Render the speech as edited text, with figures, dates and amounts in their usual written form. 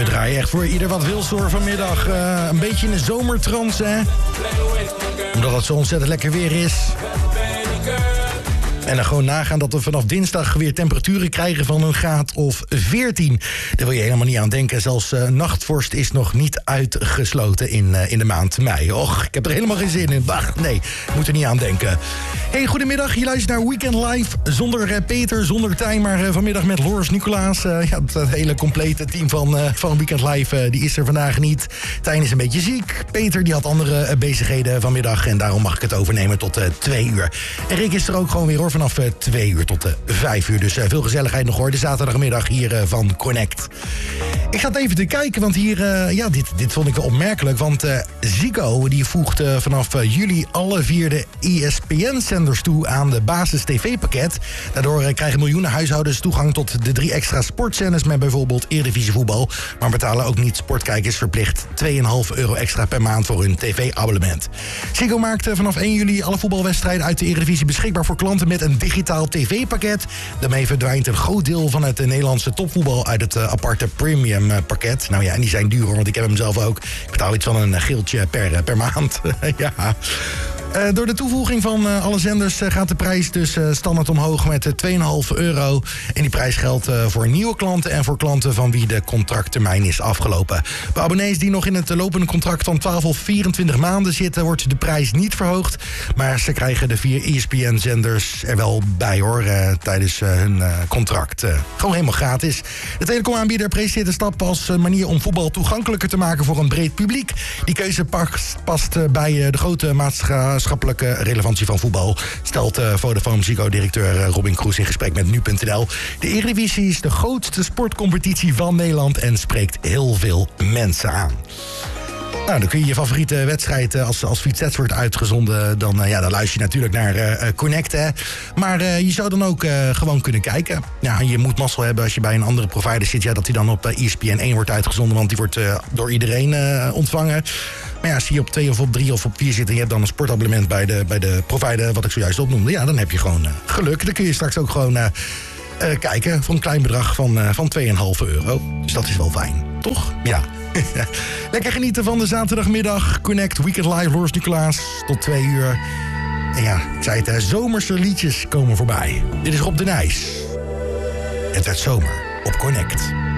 We draaien echt voor ieder wat wil hoor vanmiddag. Een beetje in de zomertrans, hè. Omdat het zo ontzettend lekker weer is. En dan gewoon nagaan dat we vanaf dinsdag weer temperaturen krijgen van een graad of 14. Daar wil je helemaal niet aan denken. Zelfs nachtvorst is nog niet uitgesloten in de maand mei. Och, ik heb er helemaal geen zin in. Wacht, nee, moet er niet aan denken. Hey, goedemiddag. Je luistert naar Weekend Live. Zonder Peter, zonder Tijn, maar vanmiddag met Loris Nicolaas. Het hele complete team van Weekend Live, die is er vandaag niet. Tijn is een beetje ziek. Peter, die had andere bezigheden vanmiddag. En daarom mag ik het overnemen tot 2 uur. En Rick is er ook gewoon weer hoor, vanaf 2 uur tot 5 uur. Dus veel gezelligheid nog hoor, de zaterdagmiddag hier van Connect. Ik ga het even te kijken, want hier, dit vond ik wel opmerkelijk. Want Ziggo die voegt vanaf juli alle 4 de ESPN-zenders toe aan de basis tv-pakket. Daardoor krijgen miljoenen huishoudens toegang tot de 3 extra sportzenders met bijvoorbeeld Eredivisie voetbal. Maar betalen ook niet sportkijkers verplicht €2,5 extra per maand voor hun tv-abonnement. Ziggo maakt vanaf 1 juli alle voetbalwedstrijden uit de Eredivisie beschikbaar voor klanten met een digitaal tv-pakket. Daarmee verdwijnt een groot deel van het Nederlandse topvoetbal uit het aparte premium pakket. Nou ja, en die zijn duur hoor, want ik heb hem zelf ook. Ik betaal iets van een geeltje per maand. Ja. Door de toevoeging van alle zenders gaat de prijs dus standaard omhoog met €2,5. En die prijs geldt voor nieuwe klanten en voor klanten van wie de contracttermijn is afgelopen. Bij abonnees die nog in het lopende contract van 12 of 24 maanden zitten, wordt de prijs niet verhoogd. Maar ze krijgen de 4 ESPN-zenders er wel bij hoor, tijdens hun contract. Gewoon helemaal gratis. De telecomaanbieder presenteert de stap als manier om voetbal toegankelijker te maken voor een breed publiek. Die keuze past bij de grote maatschappelijke relevantie van voetbal, stelt Vodafone Ziggo-directeur Robin Kroes in gesprek met nu.nl. De Eredivisie is de grootste sportcompetitie van Nederland en spreekt heel veel mensen aan. Nou, dan kun je je favoriete wedstrijd, als Fietsets wordt uitgezonden, dan luister je natuurlijk naar Connect, hè. Maar je zou dan ook gewoon kunnen kijken. Ja, je moet mazzel hebben als je bij een andere provider zit, dat die dan op ESPN 1 wordt uitgezonden, want die wordt door iedereen ontvangen. Maar ja, als je op 2 of op 3 of op 4 zit en je hebt dan een sportabonnement bij de provider, wat ik zojuist opnoemde, ja, dan heb je gewoon geluk. Dan kun je straks ook gewoon kijken voor een klein bedrag van €2,5. Dus dat is wel fijn, toch? Ja. Lekker genieten van de zaterdagmiddag. Connect, Weekend Live, Loris Nicolaas, tot 2 uur. En ja, ik zei het, zomerse liedjes komen voorbij. Dit is Rob de Nijs. Het werd zomer op Connect.